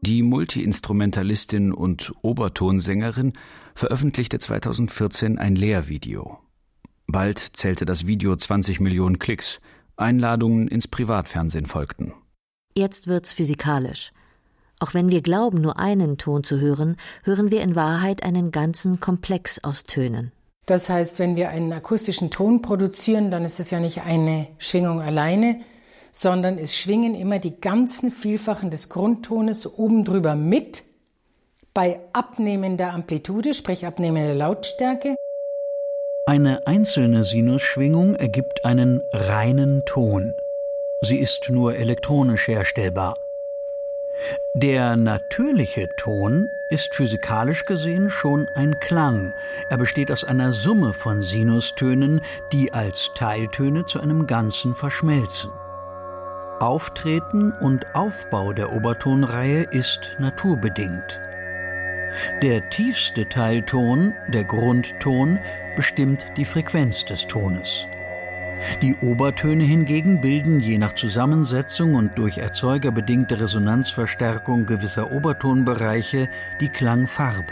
Die Multiinstrumentalistin und Obertonsängerin veröffentlichte 2014 ein Lehrvideo. Bald zählte das Video 20 Millionen Klicks. Einladungen ins Privatfernsehen folgten. Jetzt wird's physikalisch. Auch wenn wir glauben, nur einen Ton zu hören, hören wir in Wahrheit einen ganzen Komplex aus Tönen. Das heißt, wenn wir einen akustischen Ton produzieren, dann ist es ja nicht eine Schwingung alleine, sondern es schwingen immer die ganzen Vielfachen des Grundtones oben drüber mit, bei abnehmender Amplitude, sprich abnehmender Lautstärke. Eine einzelne Sinusschwingung ergibt einen reinen Ton. Sie ist nur elektronisch herstellbar. Der natürliche Ton ist physikalisch gesehen schon ein Klang. Er besteht aus einer Summe von Sinustönen, die als Teiltöne zu einem Ganzen verschmelzen. Auftreten und Aufbau der Obertonreihe ist naturbedingt. Der tiefste Teilton, der Grundton, bestimmt die Frequenz des Tones. Die Obertöne hingegen bilden je nach Zusammensetzung und durch erzeugerbedingte Resonanzverstärkung gewisser Obertonbereiche die Klangfarbe.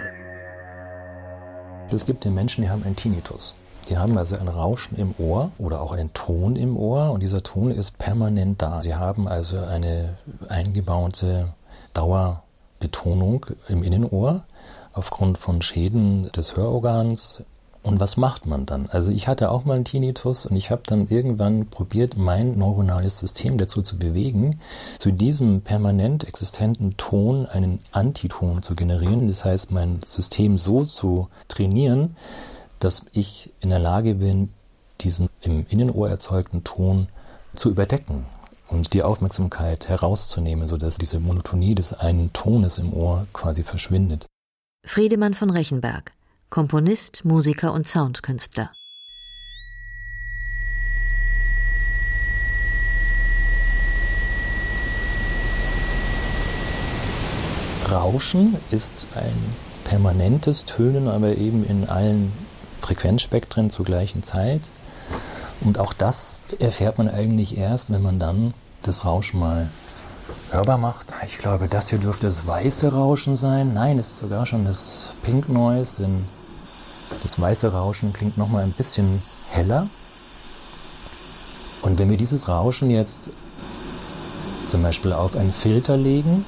Es gibt den Menschen, die haben einen Tinnitus. Die haben also ein Rauschen im Ohr oder auch einen Ton im Ohr und dieser Ton ist permanent da. Sie haben also eine eingebaute Dauerbetonung im Innenohr aufgrund von Schäden des Hörorgans. Und was macht man dann? Also ich hatte auch mal einen Tinnitus und ich habe dann irgendwann probiert, mein neuronales System dazu zu bewegen, zu diesem permanent existenten Ton einen Antiton zu generieren. Das heißt, mein System so zu trainieren, dass ich in der Lage bin, diesen im Innenohr erzeugten Ton zu überdecken und die Aufmerksamkeit herauszunehmen, sodass diese Monotonie des einen Tones im Ohr quasi verschwindet. Friedemann von Rechenberg, Komponist, Musiker und Soundkünstler. Rauschen ist ein permanentes Tönen, aber eben in allen Frequenzspektren zur gleichen Zeit. Und auch das erfährt man eigentlich erst, wenn man dann das Rauschen mal hörbar macht. Ich glaube, das hier dürfte das weiße Rauschen sein. Nein, es ist sogar schon das Pink Noise, denn das weiße Rauschen klingt noch mal ein bisschen heller. Und wenn wir dieses Rauschen jetzt zum Beispiel auf einen Filter legen,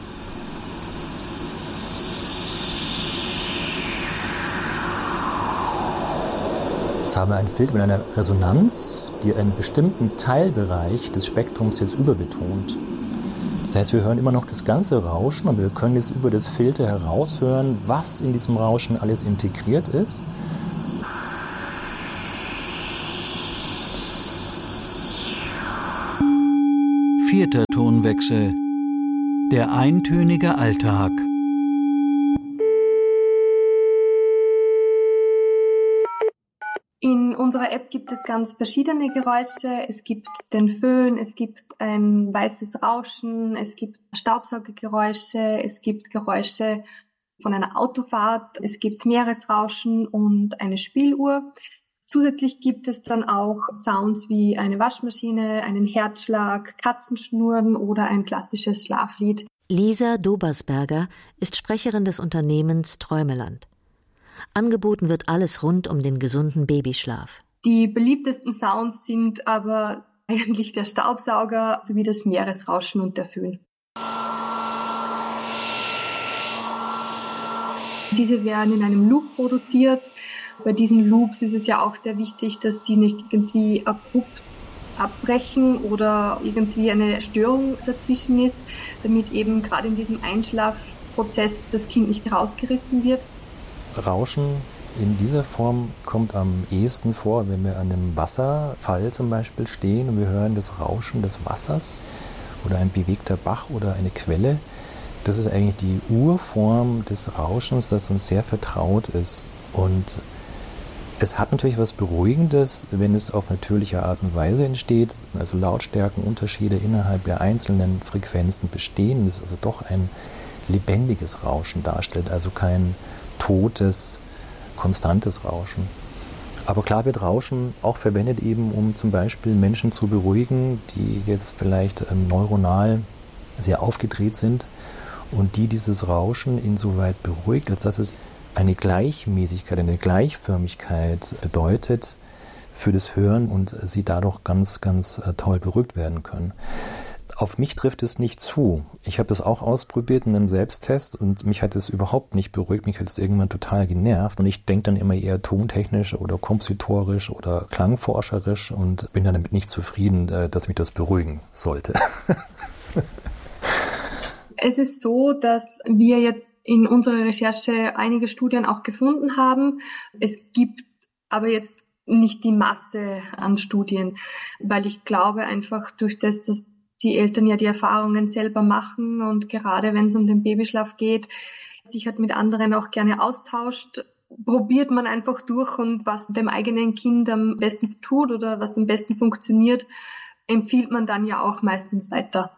jetzt haben wir einen Filter mit einer Resonanz, die einen bestimmten Teilbereich des Spektrums jetzt überbetont. Das heißt, wir hören immer noch das ganze Rauschen, aber wir können jetzt über das Filter heraushören, was in diesem Rauschen alles integriert ist. Vierter Tonwechsel. Der eintönige Alltag. In unserer App gibt es ganz verschiedene Geräusche. Es gibt den Föhn, es gibt ein weißes Rauschen, es gibt Staubsaugergeräusche, es gibt Geräusche von einer Autofahrt, es gibt Meeresrauschen und eine Spieluhr. Zusätzlich gibt es dann auch Sounds wie eine Waschmaschine, einen Herzschlag, Katzenschnurren oder ein klassisches Schlaflied. Lisa Dobersberger ist Sprecherin des Unternehmens Träumeland. Angeboten wird alles rund um den gesunden Babyschlaf. Die beliebtesten Sounds sind aber eigentlich der Staubsauger sowie das Meeresrauschen und der Föhn. Diese werden in einem Loop produziert. Bei diesen Loops ist es ja auch sehr wichtig, dass die nicht irgendwie abrupt abbrechen oder irgendwie eine Störung dazwischen ist, damit eben gerade in diesem Einschlafprozess das Kind nicht rausgerissen wird. Rauschen in dieser Form kommt am ehesten vor, wenn wir an einem Wasserfall zum Beispiel stehen und wir hören das Rauschen des Wassers oder ein bewegter Bach oder eine Quelle. Das ist eigentlich die Urform des Rauschens, das uns sehr vertraut ist. Und es hat natürlich was Beruhigendes, wenn es auf natürliche Art und Weise entsteht, also Lautstärkenunterschiede innerhalb der einzelnen Frequenzen bestehen, das also doch ein lebendiges Rauschen darstellt, also kein totes, konstantes Rauschen. Aber klar wird Rauschen auch verwendet eben, um zum Beispiel Menschen zu beruhigen, die jetzt vielleicht neuronal sehr aufgedreht sind und die dieses Rauschen insoweit beruhigt, als dass es eine Gleichmäßigkeit, eine Gleichförmigkeit bedeutet für das Hören und sie dadurch ganz, ganz toll beruhigt werden können. Auf mich trifft es nicht zu. Ich habe das auch ausprobiert in einem Selbsttest und mich hat es überhaupt nicht beruhigt. Mich hat es irgendwann total genervt und ich denke dann immer eher tontechnisch oder kompositorisch oder klangforscherisch und bin dann damit nicht zufrieden, dass mich das beruhigen sollte. Es ist so, dass wir jetzt in unserer Recherche einige Studien auch gefunden haben. Es gibt aber jetzt nicht die Masse an Studien, weil ich glaube einfach durch das, dass die Eltern ja die Erfahrungen selber machen und gerade wenn es um den Babyschlaf geht, sich halt mit anderen auch gerne austauscht, probiert man einfach durch und was dem eigenen Kind am besten tut oder was am besten funktioniert, empfiehlt man dann ja auch meistens weiter.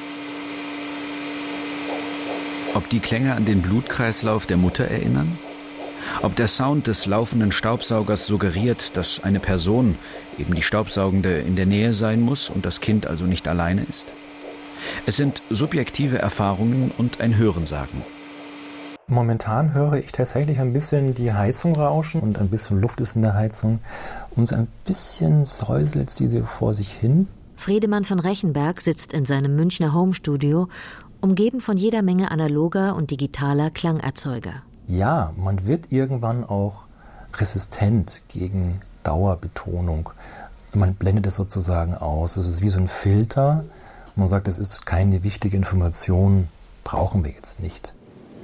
Ob die Klänge an den Blutkreislauf der Mutter erinnern? Ob der Sound des laufenden Staubsaugers suggeriert, dass eine Person, eben die Staubsaugende, in der Nähe sein muss und das Kind also nicht alleine ist? Es sind subjektive Erfahrungen und ein Hörensagen. Momentan höre ich tatsächlich ein bisschen die Heizung rauschen und ein bisschen Luft ist in der Heizung und so ein bisschen säuselt sie vor sich hin. Friedemann von Rechenberg sitzt in seinem Münchner Homestudio, umgeben von jeder Menge analoger und digitaler Klangerzeuger. Ja, man wird irgendwann auch resistent gegen Dauerbetonung. Man blendet es sozusagen aus. Es ist wie so ein Filter. Man sagt, es ist keine wichtige Information, brauchen wir jetzt nicht.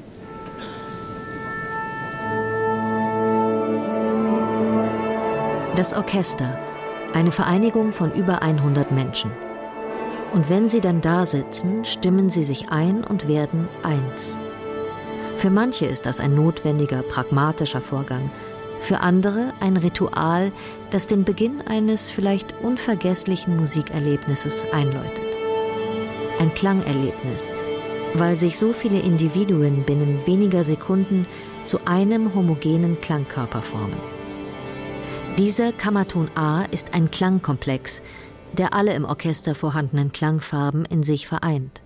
Das Orchester, eine Vereinigung von über 100 Menschen. Und wenn sie dann da sitzen, stimmen sie sich ein und werden eins. Für manche ist das ein notwendiger, pragmatischer Vorgang. Für andere ein Ritual, das den Beginn eines vielleicht unvergesslichen Musikerlebnisses einläutet. Ein Klangerlebnis, weil sich so viele Individuen binnen weniger Sekunden zu einem homogenen Klangkörper formen. Dieser Kammerton A ist ein Klangkomplex, der alle im Orchester vorhandenen Klangfarben in sich vereint.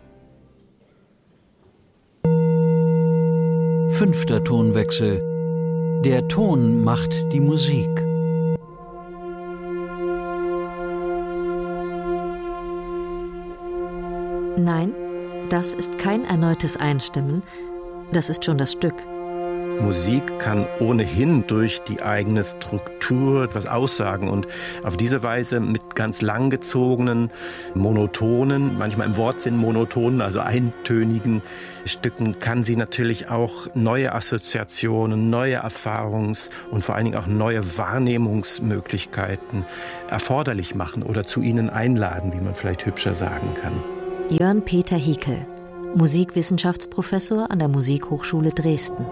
5. Tonwechsel. Der Ton macht die Musik. Nein, das ist kein erneutes Einstimmen, das ist schon das Stück. Musik kann ohnehin durch die eigene Struktur etwas aussagen und auf diese Weise mit ganz langgezogenen, monotonen, manchmal im Wortsinn monotonen, also eintönigen Stücken kann sie natürlich auch neue Assoziationen, neue Erfahrungs- und vor allen Dingen auch neue Wahrnehmungsmöglichkeiten erforderlich machen oder zu ihnen einladen, wie man vielleicht hübscher sagen kann. Jörn-Peter Hiekel, Musikwissenschaftsprofessor an der Musikhochschule Dresden.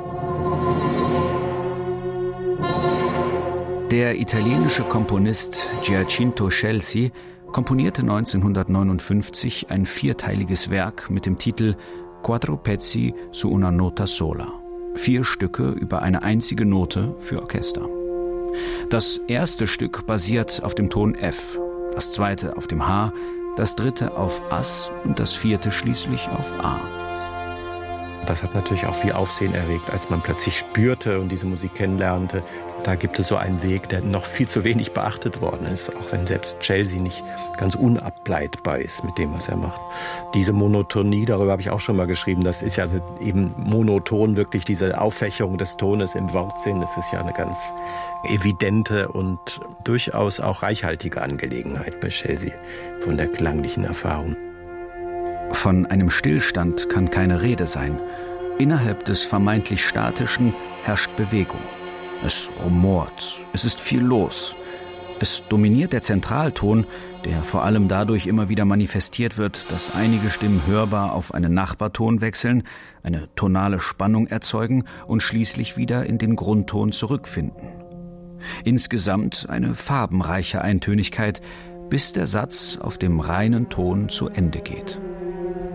Der italienische Komponist Giacinto Scelsi komponierte 1959 ein 4-teiliges Werk mit dem Titel Quattro pezzi su una nota sola. 4 Stücke über eine einzige Note für Orchester. Das erste Stück basiert auf dem Ton F, das zweite auf dem H, das dritte auf As und das vierte schließlich auf A. Das hat natürlich auch viel Aufsehen erregt, als man plötzlich spürte und diese Musik kennenlernte. Da gibt es so einen Weg, der noch viel zu wenig beachtet worden ist, auch wenn selbst Scelsi nicht ganz unableitbar ist mit dem, was er macht. Diese Monotonie, darüber habe ich auch schon mal geschrieben, das ist ja eben monoton, wirklich diese Auffächerung des Tones im Wortsinn. Das ist ja eine ganz evidente und durchaus auch reichhaltige Angelegenheit bei Scelsi von der klanglichen Erfahrung. Von einem Stillstand kann keine Rede sein. Innerhalb des vermeintlich Statischen herrscht Bewegung. Es rumort, es ist viel los. Es dominiert der Zentralton, der vor allem dadurch immer wieder manifestiert wird, dass einige Stimmen hörbar auf einen Nachbarton wechseln, eine tonale Spannung erzeugen und schließlich wieder in den Grundton zurückfinden. Insgesamt eine farbenreiche Eintönigkeit, bis der Satz auf dem reinen Ton zu Ende geht.